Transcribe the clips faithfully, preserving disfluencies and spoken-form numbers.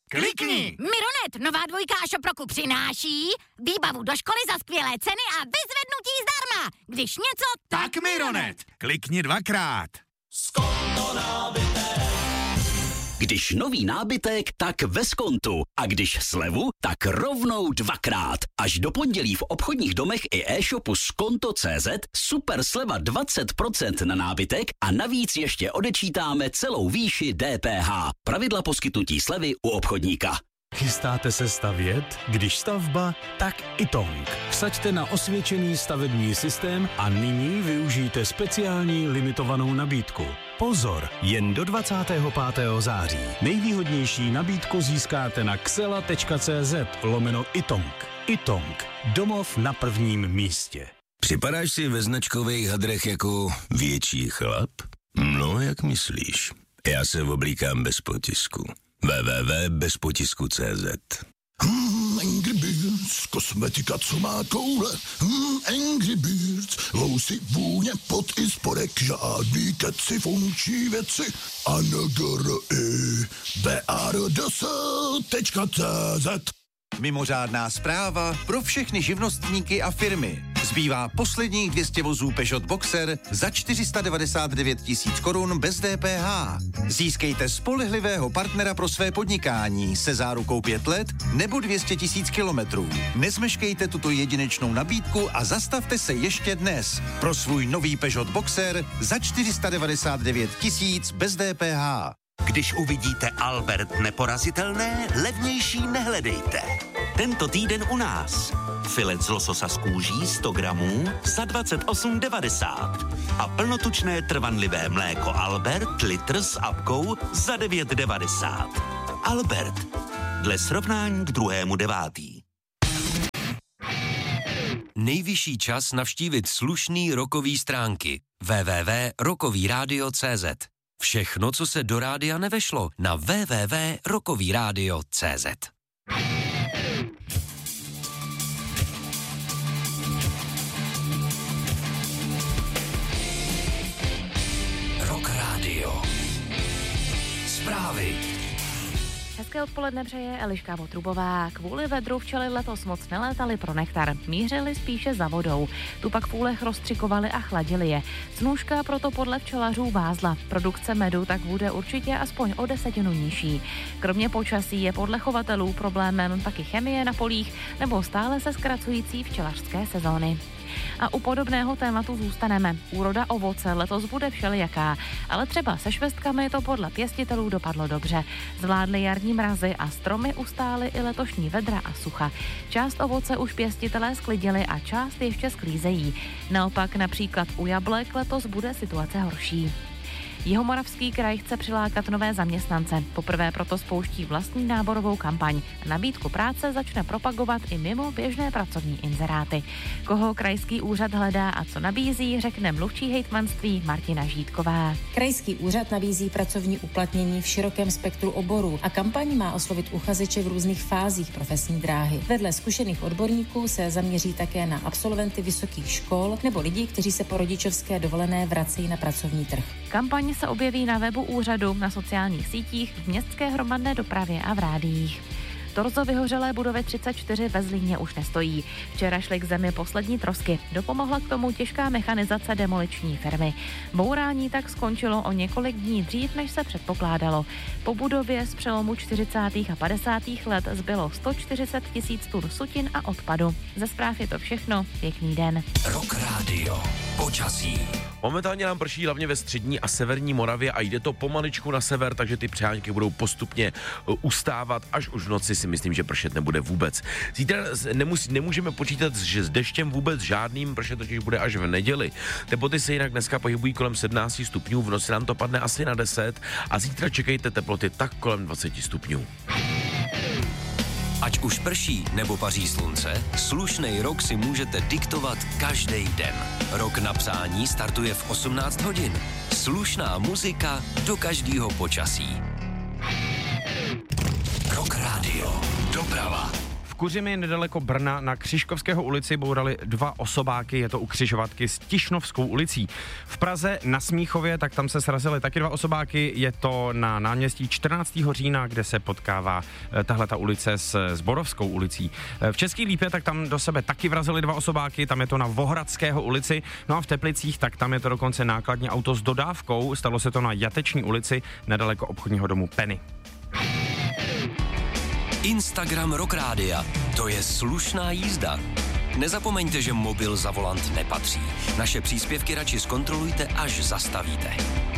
Klikni! Mironet, nová dvojka Šoproku přináší výbavu do školy za skvělé ceny a vyzvednutí zdarma. Když něco, tak, Tak Mironet! Klikni dvakrát. Skonto nábytek. Když nový nábytek, tak ve Skontu. A když slevu, tak rovnou dvakrát. Až do pondělí v obchodních domech i e-shopu skonto tečka cé zet super sleva dvacet procent na nábytek a navíc ještě odečítáme celou výši D P H. Pravidla poskytnutí slevy u obchodníka. Chystáte se stavět? Když stavba, tak i Tong. Vsaďte na osvědčený stavební systém a nyní využijte speciální limitovanou nabídku. Pozor, jen do dvacátého pátého září. Nejvýhodnější nabídku získáte na xela tečka cé zet lomeno itong. Itong. Domov na prvním místě. Připadáš si ve značkových hadrech jako větší chlap? No, jak myslíš? Já se oblíkám bez potisku. w w w tečka bez potisku tečka cé zet. Hmm, Angry Birds, kosmetika, co má koule. Hmm, Angry Birds, vousy, vůně, pot i spodek, žádný keci, funkční věci. A n g r i b a r d s tečka cé zet. Mimořádná zpráva pro všechny živnostníky a firmy. Zbývá posledních dvě stě vozů Peugeot Boxer za čtyři sta devadesát devět tisíc korun bez D P H. Získejte spolehlivého partnera pro své podnikání se zárukou pět let nebo dvě stě tisíc kilometrů. Nezmeškejte tuto jedinečnou nabídku a zastavte se ještě dnes. Pro svůj nový Peugeot Boxer za čtyři sta devadesát devět tisíc bez D P H. Když uvidíte Albert neporazitelné, levnější nehledejte. Tento týden u nás. Filet z lososa z kůží sto gramů za dvacet osm devadesát. A plnotučné trvanlivé mléko Albert litr s apkou za devět devadesát. Albert. Dle srovnání k druhému devátý. Nejvyšší čas navštívit slušný rockový stránky. w w w tečka rockový rádio tečka cé zet. Všechno, co se do rádia nevešlo, na w w w tečka rockový rádio tečka cé zet. Rock Radio. Zprávy. Hezké odpoledne přeje Eliška Votrubová. Kvůli vedru včely letos moc nelétaly pro nektar, mířily spíše za vodou. Tu pak v úlech rozstřikovali a chladili je. Snůška proto podle včelařů vázla. Produkce medu tak bude určitě aspoň o desetinu nižší. Kromě počasí je podle chovatelů problémem taky chemie na polích nebo stále se zkracující včelařské sezóny. A u podobného tématu zůstaneme. Úroda ovoce letos bude všelijaká, ale třeba se švestkami to podle pěstitelů dopadlo dobře. Zvládly jarní mrazy a stromy ustály i letošní vedra a sucha. Část ovoce už pěstitelé sklidili a část ještě sklízejí. Naopak například u jablek letos bude situace horší. Jihomoravský kraj chce přilákat nové zaměstnance. Poprvé proto spouští vlastní náborovou kampaň. Nabídku práce začne propagovat i mimo běžné pracovní inzeráty. Koho krajský úřad hledá a co nabízí, řekne mluvčí hejtmanství Martina Žítková. Krajský úřad nabízí pracovní uplatnění v širokém spektru oborů a kampaň má oslovit uchazeče v různých fázích profesní dráhy. Vedle zkušených odborníků se zaměří také na absolventy vysokých škol nebo lidi, kteří se po rodičovské dovolené vracejí na pracovní trh. Kampaň se objeví na webu úřadu, na sociálních sítích, v městské hromadné dopravě a v rádiích. Torzo vyhořelé budovy třicet čtyři ve Zlíně už nestojí. Včera šly k zemi poslední trosky. Dopomohla k tomu těžká mechanizace demoliční firmy. Bourání tak skončilo o několik dní dřív, než se předpokládalo. Po budově z přelomu čtyřicátých a padesátých let zbylo sto čtyřicet tisíc tun sutin a odpadu. Ze zpráv je to všechno. Pěkný den. Rock Radio. Počasí. Momentálně nám prší hlavně ve střední a severní Moravě a jde to pomaličku na sever, takže ty přehánky budou postupně ustávat, až už v noci si myslím, že pršet nebude vůbec. Zítra nemusí, nemůžeme počítat, že s deštěm vůbec žádným, pršet totiž bude až v neděli. Teploty se jinak dneska pohybují kolem sedmnáct stupňů, v noci nám to padne asi na deset a zítra čekejte teploty tak kolem dvacet stupňů. Ať už prší nebo paří slunce, slušnej rok si můžete diktovat každý den. Rok na psání startuje v osmnáct hodin. Slušná muzika do každého počasí. Rock Radio. Doprava. Kuřimi nedaleko Brna na Křižkovského ulici bourali dva osobáky, je to u křižovatky s Tišnovskou ulicí. V Praze na Smíchově, tak tam se srazily taky dva osobáky, je to na náměstí čtrnáctého října, kde se potkává tahle ta ulice s Zborovskou ulicí. V Český Lípě, tak tam do sebe taky vrazily dva osobáky, tam je to na Vohradského ulici, no a v Teplicích, tak tam je to dokonce nákladní auto s dodávkou, stalo se to na Jateční ulici, nedaleko obchodního domu Penny. Instagram Rock Rádia. To je slušná jízda. Nezapomeňte, že mobil za volant nepatří. Naše příspěvky radši zkontrolujte, až zastavíte.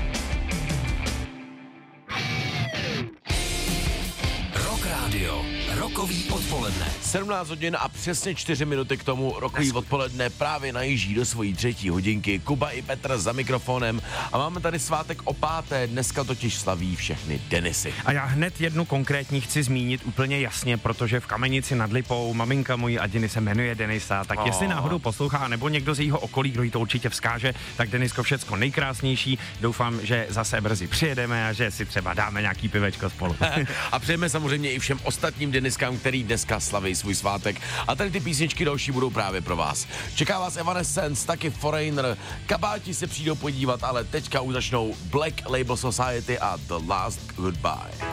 Rock Rádio. Rokový odpoledne. sedmnáct hodin a přesně čtyři minuty k tomu rokový odpoledne právě najíždí do svojí třetí hodinky. Kuba i Petr za mikrofonem a máme tady svátek o páté, dneska totiž slaví všechny Denisy. A já hned jednu konkrétní chci zmínit úplně jasně, protože v Kamenici nad Lipou maminka mojí Adiny se jmenuje Denisa, tak oh. jestli náhodou poslouchá, nebo někdo z jejího okolí, kdo jí to určitě vzkáže, tak Denisko, všecko nejkrásnější. Doufám, že zase brzy přijedeme a že si třeba dáme nějaký pivečko spolu. A přejeme samozřejmě i všem ostatním Deniskám, který dneska slaví svůj svátek. A tady ty písničky další budou právě pro vás. Čeká vás Evanescence, taky Foreigner, Kabáti se přijdou podívat, ale teďka už začnou Black Label Society a The Last Goodbye.